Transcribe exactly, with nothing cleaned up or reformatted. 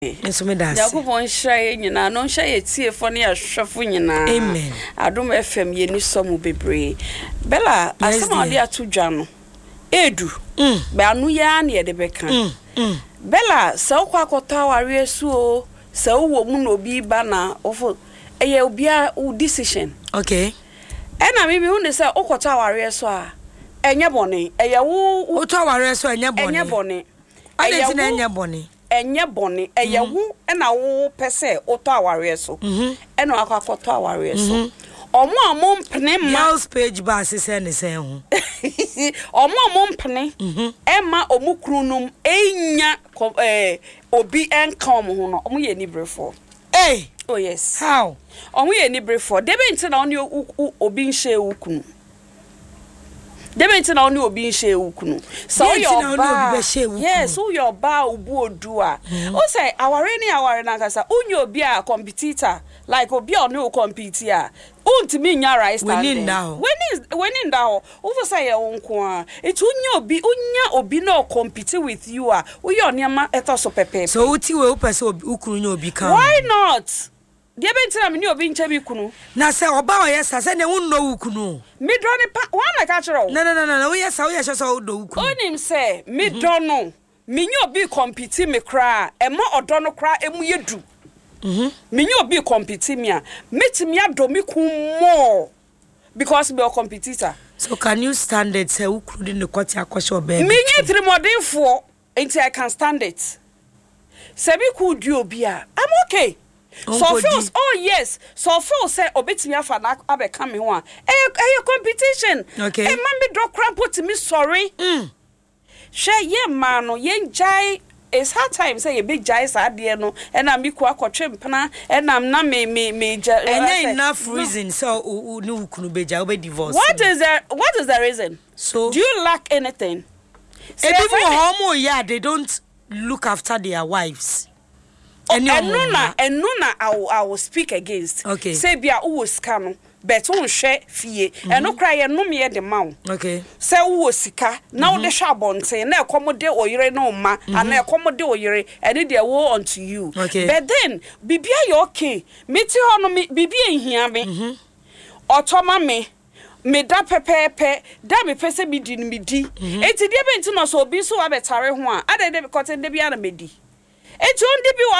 Enso me das. Yakobon hye nyina no hye tie fo ne ahwefo nyina. Amen. Adom F M ye ni somu bebre. Bella asama ade atudwa no. Edu. Mm. Be anu ya na ye de beka. Mm. Mm. Bella se okwa akota aware su o, se wo mu no bi ba na ofo eye obi a decision. Okay. Ena mi bi hu ne se okota aware so a enye bone. Eye wo wo to aware so enye bone. Enye bone. Ade ti na enye bone. Enye bone eye hu na wo pese oto aware so ena akwakoto aware so omo amom pene ma Girls page ba se ne se hu omo amom pene ema omukrunum enya eh obi enka omo hu no omo ye ni brefo eh oh yes how omo ye ni brefo debe nti na oni obi nhye ukunu debe nti na oni obi nhye ukunu so your ba yes who your ba ubu odua o say aware ni aware na kasa unyo obi a competitor like obi a no compete a untimi nya right standing when is when in that over say e wonko a it unyo obi unya obi no compete with you a wo your niam eto so pepe so uti we upese ukunu nya obi kan why not debe nti na me ni obi nche bi kunu na se oba o yesa se ne wonno ukunu me do ne pa wan na ka kire o no no no no wo yesa wo yesa so do ukunu onim se me do no me nyo obi compete me kra e mo odo no kra emu yedu mhm me nyo obi compete me a metimi ado me kun more because me a competitor. So can you stand it say ukunu di ne kwoti akosho oba me nyi three modifo until I can stand it se bi ku di obi a I'm okay. So feels oh yes so feels say obetimi afa na abeka me ho a eh competition okay eh man me do cramp put me sorry mm she ye man no ye njai it's hard time say ye big jai sa de no e na me ku akotwe mpana e na na me me me and enough reason so no ukunu beja obe divorce. What is there what is the reason? So do you lack anything? Say people homo yeah they don't look after their wives. And nona and nona I will, I will speak against. Okay. Say bia wo sika no bet won hwe fie and no cry no me de ma wo. Okay. Say wo sika na wo de hwe abonten na ekomode oyire no ma and ekomode oyire and dey wo unto you. Okay. But then bibia you okay. Me ti ho no me bibia ehia me. Mhm. Otoma me me da pepepe da me pese me di me di. Enti de be nti no so obi so abetare ho a ade de be kote de bia na me di. Enti on de bi